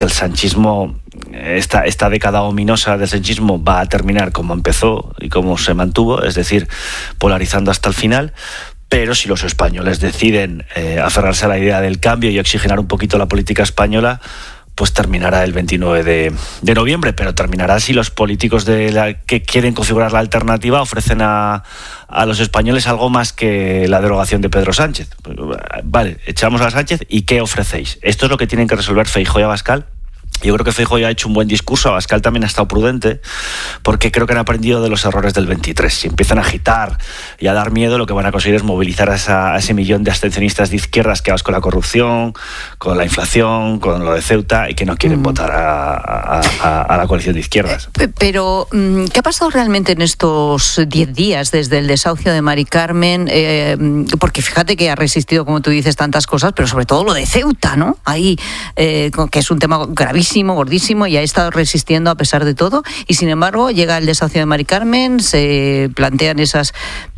el sanchismo, esta década ominosa del sanchismo va a terminar como empezó y como se mantuvo, es decir, polarizando hasta el final. Pero si los españoles deciden aferrarse a la idea del cambio y oxigenar un poquito la política española, pues terminará el 29 de noviembre, pero terminará si los políticos que quieren configurar la alternativa ofrecen a los españoles algo más que la derogación de Pedro Sánchez. Vale, echamos a Sánchez y ¿qué ofrecéis? Esto es lo que tienen que resolver Feijóo y Abascal. Yo creo que Feijóo ya ha hecho un buen discurso, Abascal también ha estado prudente, porque creo que han aprendido de los errores del 23. Si empiezan a agitar y a dar miedo, lo que van a conseguir es movilizar a ese millón de abstencionistas de izquierdas que vas con la corrupción, con la inflación, con lo de Ceuta, y que no quieren votar a la coalición de izquierdas. Pero, ¿qué ha pasado realmente en estos 10 días desde el desahucio de Mari Carmen? Porque fíjate que ha resistido, como tú dices, tantas cosas, pero sobre todo lo de Ceuta, ¿no? Ahí, que es un tema gravísimo, gordísimo, y ha estado resistiendo a pesar de todo, y sin embargo llega el desahucio de Mari Carmen, se plantean esas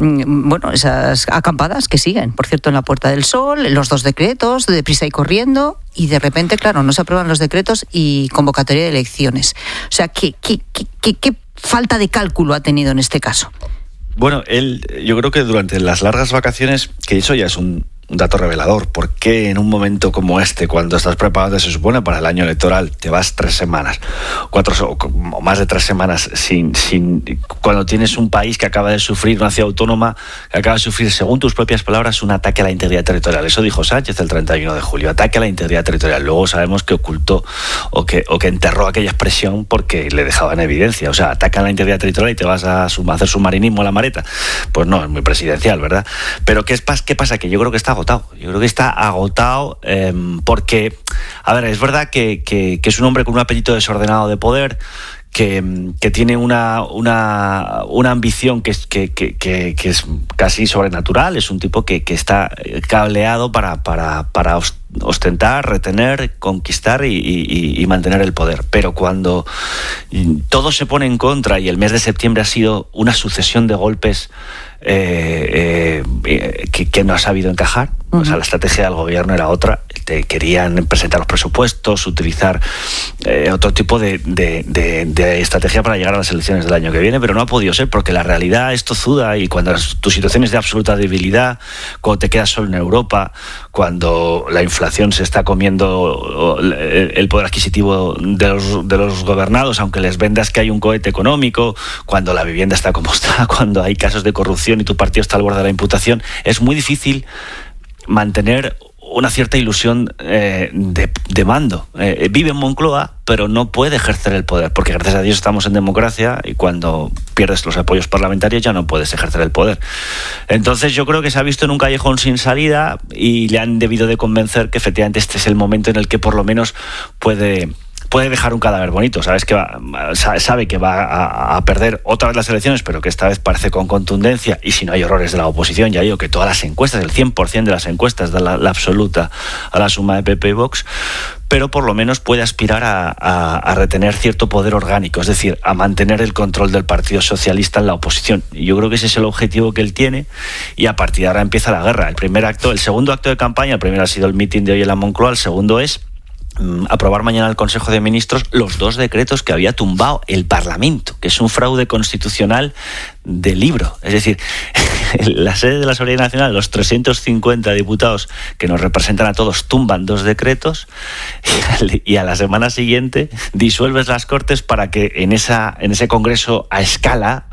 acampadas que siguen, por cierto, en la Puerta del Sol, los 2 decretos, deprisa y corriendo, y de repente, claro, no se aprueban los decretos y convocatoria de elecciones. O sea, ¿qué falta de cálculo ha tenido en este caso? Bueno, yo creo que durante las largas vacaciones, que eso ya es un dato revelador, ¿por qué en un momento como este, cuando estás preparado, se supone, para el año electoral, te vas 3 semanas, 4 o más de 3 semanas cuando tienes un país que acaba de sufrir, una ciudad autónoma que acaba de sufrir, según tus propias palabras, un ataque a la integridad territorial? Eso dijo Sánchez el 31 de julio, ataque a la integridad territorial. Luego sabemos que ocultó o que enterró aquella expresión porque le dejaba en evidencia. O sea, ataque a la integridad territorial y te vas a hacer submarinismo a la Mareta. Pues no, es muy presidencial, ¿verdad? Pero ¿qué pasa? Que yo creo que está agotado. Yo creo que está agotado porque, a ver, es verdad que es un hombre con un apetito desordenado de poder, que tiene una ambición que es casi sobrenatural. Es un tipo que está cableado para ostentar, retener, conquistar y mantener el poder. Pero cuando todo se pone en contra y el mes de septiembre ha sido una sucesión de golpes que no ha sabido encajar, o sea, la estrategia del gobierno era otra. Querían presentar los presupuestos, utilizar otro tipo de estrategia para llegar a las elecciones del año que viene, pero no ha podido ser porque la realidad es tozuda, y cuando tu situación es de absoluta debilidad, cuando te quedas solo en Europa, cuando la inflación se está comiendo el poder adquisitivo de los gobernados, aunque les vendas que hay un cohete económico, cuando la vivienda está como está, cuando hay casos de corrupción y tu partido está al borde de la imputación, es muy difícil mantener una cierta ilusión de mando. Vive en Moncloa, pero no puede ejercer el poder, porque gracias a Dios estamos en democracia, y cuando pierdes los apoyos parlamentarios ya no puedes ejercer el poder. Entonces yo creo que se ha visto en un callejón sin salida y le han debido de convencer que efectivamente este es el momento en el que por lo menos puede dejar un cadáver bonito. Sabe que va a perder otra vez las elecciones, pero que esta vez parece con contundencia, y si no hay errores de la oposición. Ya digo que todas las encuestas, el 100% de las encuestas dan la absoluta a la suma de PP y Vox, pero por lo menos puede aspirar a retener cierto poder orgánico, es decir, a mantener el control del Partido Socialista en la oposición. Y yo creo que ese es el objetivo que él tiene, y a partir de ahora empieza la guerra. El segundo acto de campaña, el primero ha sido el mitin de hoy en la Moncloa, el segundo es aprobar mañana el Consejo de Ministros los 2 decretos que había tumbado el Parlamento, que es un fraude constitucional de libro. Es decir, la sede de la Asamblea Nacional, los 350 diputados que nos representan a todos tumban 2 decretos, y a la semana siguiente disuelves las Cortes para que en ese Congreso a escala,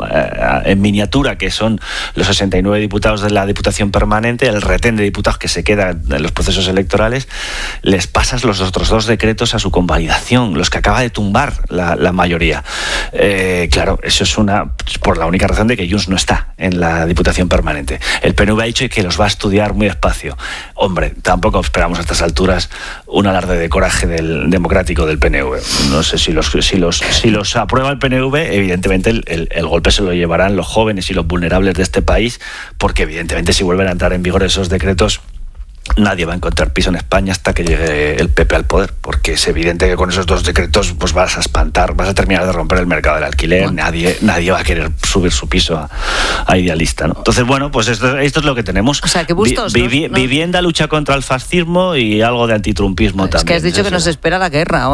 en miniatura, que son los 69 diputados de la Diputación Permanente, el retén de diputados que se queda en los procesos electorales, les pasas los otros 2 decretos a su convalidación, los que acaba de tumbar la mayoría. Claro, eso es por la única razón de que Junts no está en la Diputación Permanente. El PNV ha dicho que los va a estudiar muy despacio. Hombre, tampoco esperamos a estas alturas un alarde de coraje democrático del PNV. No sé si los aprueba el PNV, evidentemente el golpe se lo llevarán los jóvenes y los vulnerables de este país, porque evidentemente si vuelven a entrar en vigor esos decretos, nadie va a encontrar piso en España hasta que llegue el PP al poder, porque es evidente que con esos 2 decretos pues vas a espantar, vas a terminar de romper el mercado del alquiler. Bueno. Nadie va a querer subir su piso a Idealista, ¿no? Entonces, bueno, pues esto es lo que tenemos. O sea, que Bustos, vivienda, lucha contra el fascismo y algo de antitrumpismo también. Es que has dicho que nos espera la guerra.